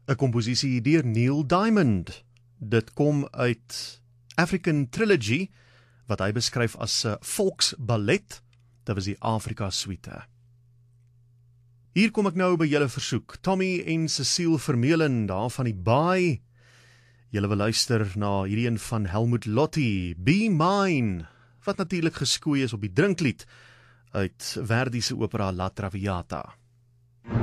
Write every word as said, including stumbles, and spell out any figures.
'n komposisie deur Neil Diamond. Dit kom uit African Trilogy, wat hy beskryf as 'n volksballet. Dit was die Afrika suite. Hier kom ek nou by julle versoek. Tommy en Cecile Vermeulen, daar van die Baai. Julle wil luister na hierdie een van Helmut Lotti, Be Mine, wat natuurlik geskoei is op die drinklied uit Verdi se opera La Traviata.